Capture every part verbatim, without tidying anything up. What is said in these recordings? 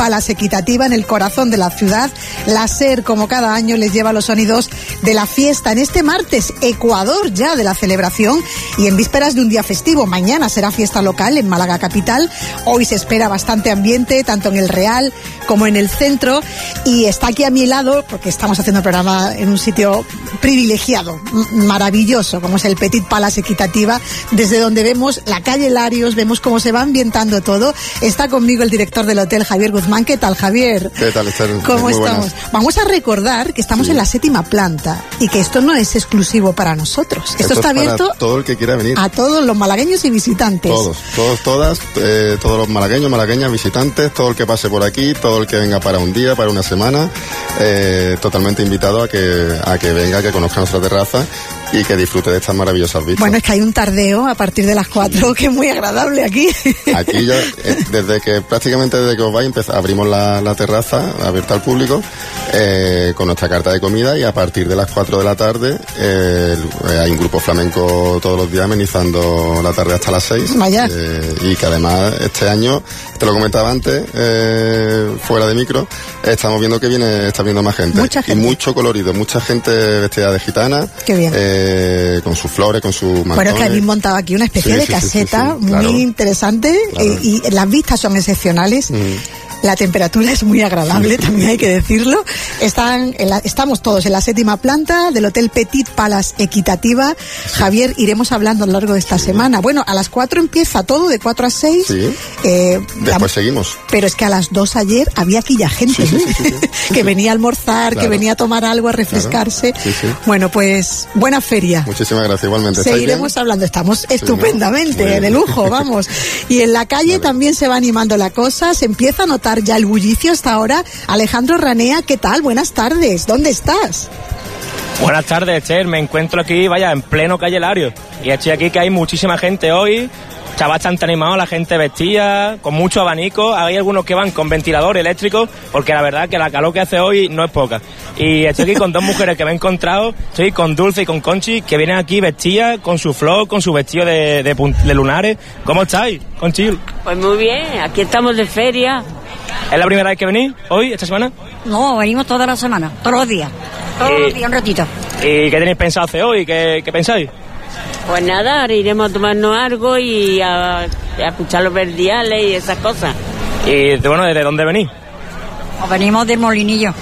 Palace Equitativa en el corazón de la ciudad. La SER, como cada año, les lleva los sonidos de la fiesta. En este martes, Ecuador ya de la celebración y en vísperas de un día festivo. Mañana será fiesta local en Málaga capital. Hoy se espera bastante ambiente, tanto en el Real como en el centro. Y está aquí a mi lado, porque estamos haciendo el programa en un sitio privilegiado, maravilloso, como es el Petit Palace Equitativa, desde donde vemos la calle Larios, vemos cómo se va ambientando todo. Está conmigo el director del hotel, Javier Guzmán. ¿Qué tal, Javier? ¿Qué tal, Esther? ¿Cómo Muy estamos? Buenas. Vamos a recordar que estamos sí. en la séptima planta y que esto no es exclusivo para nosotros. Esto, esto está abierto para todo el que quiera venir. A todos los malagueños y visitantes. Todos, todos, todas, eh, todos los malagueños, malagueñas, visitantes, todo el que pase por aquí, todo el que venga para un día, para una semana, eh, totalmente invitado a que, a que venga, que conozca nuestra terraza y que disfrute de estas maravillosas vistas. Bueno, es que hay un tardeo a partir de las cuatro que es muy agradable aquí. Aquí ya, eh, desde que prácticamente desde que os vais, empezamos, abrimos la, la terraza abierta al público eh, con nuestra carta de comida y a partir de las cuatro de la tarde eh, hay un grupo flamenco todos los días amenizando la tarde hasta las seis. Vaya. Eh, y que además este año, te lo comentaba antes, eh, fuera de micro, estamos viendo que viene, está viendo más gente. Mucha gente. Y mucho colorido, mucha gente vestida de gitana. Qué bien. Eh, con sus flores, con sus mantones. Bueno, es que habéis montado aquí una especie sí, de sí, caseta sí, sí, sí. muy Claro. interesante Claro. eh, y las vistas son excepcionales. Mm. La temperatura es muy agradable, también hay que decirlo. Están en la, estamos todos en la séptima planta del Hotel Petit Palace Equitativa. Javier, iremos hablando a lo largo de esta semana. Bueno, a las cuatro empieza todo, de cuatro a seis. Sí. Eh, Después la, seguimos. Pero es que a las dos ayer había aquí ya gente sí, sí, sí, sí, sí. que venía a almorzar, Claro. que venía a tomar algo, a refrescarse. Claro. Sí, sí. Bueno, pues buena feria. Muchísimas gracias, igualmente. Seguiremos hablando, estamos estupendamente, Muy bien. de lujo, vamos. Y en la calle Vale. también se va animando la cosa, se empieza a notar ya el bullicio hasta ahora. Alejandro Ranea, ¿qué tal? Buenas tardes, ¿dónde estás? Buenas tardes, Esther, me encuentro aquí, vaya, en pleno calle Larios. Y estoy aquí que hay muchísima gente hoy, chaval bastante animado, la gente vestida, con mucho abanico. Hay algunos que van con ventilador eléctrico, porque la verdad que la calor que hace hoy no es poca. Y estoy aquí con dos mujeres que me he encontrado, estoy con Dulce y con Conchi, que vienen aquí vestidas con su flor, con su vestido de, de, de lunares. ¿Cómo estáis, Conchi? Pues muy bien, aquí estamos de feria. ¿Es la primera vez que venís hoy, esta semana? No, venimos toda la semana, todos los días. Todos y, los días, un ratito. ¿Y qué tenéis pensado hacer hoy? ¿Qué, qué pensáis? Pues nada, ahora iremos a tomarnos algo y a, a escuchar los verdiales y esas cosas. Y bueno, ¿desde dónde venís? Nos venimos del Molinillo.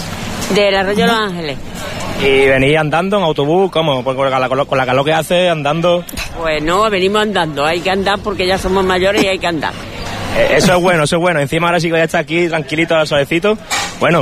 Del Arroyo de los Ángeles. ¿Y venís andando en autobús? ¿Cómo? Pues con la, con la calor que hace, andando. Pues no, venimos andando, hay que andar porque ya somos mayores y hay que andar. Eso es bueno, eso es bueno. Encima ahora sí que voy a estar aquí tranquilito, suavecito. Bueno,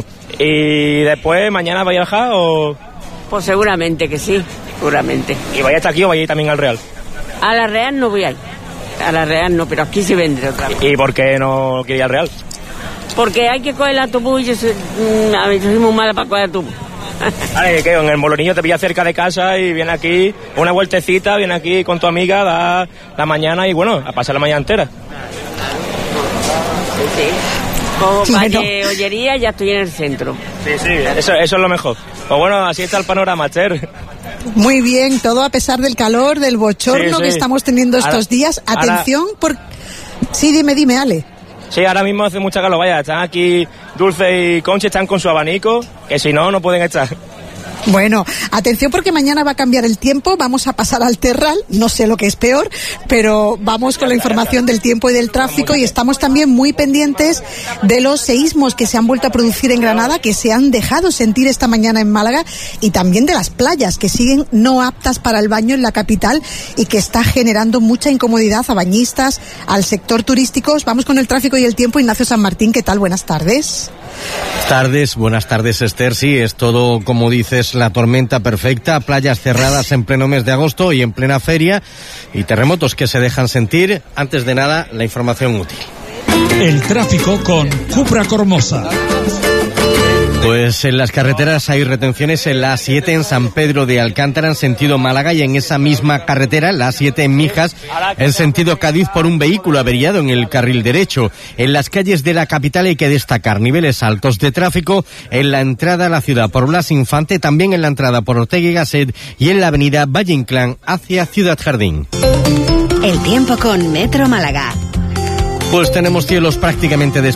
¿y después mañana vais a viajar o...? Pues seguramente que sí, seguramente. ¿Y vais a estar aquí o vais a ir también al Real? A la Real no voy a ir. A la Real no, pero aquí sí vendré otra vez. ¿Y por qué no quería ir al Real? Porque hay que coger el autobús y yo soy, mm, a ver, yo soy muy mala para coger el autobús. Vale, que en el Molinillo te pilla cerca de casa y viene aquí una vueltecita, viene aquí con tu amiga, da la mañana y bueno, a pasar la mañana entera. Sí. Como Bueno. calle Ollería ya estoy en el centro. Sí, sí, eso, eso es lo mejor. Pues bueno, así está el panorama, Esther. Muy bien, todo a pesar del calor, del bochorno Sí, sí. que estamos teniendo estos Ahora- días. ahora- Atención, por... Sí, dime, dime, Ale. Sí, ahora mismo hace mucha calor, vaya, están aquí Dulce y Conchi, están con su abanico, que si no, no pueden estar. Bueno, atención porque mañana va a cambiar el tiempo, vamos a pasar al Terral, no sé lo que es peor, pero vamos con la información del tiempo y del tráfico y estamos también muy pendientes de los seísmos que se han vuelto a producir en Granada, que se han dejado sentir esta mañana en Málaga y también de las playas que siguen no aptas para el baño en la capital y que está generando mucha incomodidad a bañistas, al sector turístico. Vamos con el tráfico y el tiempo. Ignacio San Martín, ¿qué tal? Buenas tardes. Tardes, buenas tardes, Esther. Sí, es todo, como dices, la tormenta perfecta, playas cerradas en pleno mes de agosto y en plena feria y terremotos que se dejan sentir. Antes de nada, la información útil. El tráfico con Cupra Cormosa. Pues en las carreteras hay retenciones en la A siete en San Pedro de Alcántara en sentido Málaga y en esa misma carretera, la A siete en Mijas, en sentido Cádiz por un vehículo averiado en el carril derecho. En las calles de la capital hay que destacar niveles altos de tráfico en la entrada a la ciudad por Blas Infante, también en la entrada por Ortega y Gasset y en la avenida Valle Inclán hacia Ciudad Jardín. El tiempo con Metro Málaga. Pues tenemos cielos prácticamente despejados.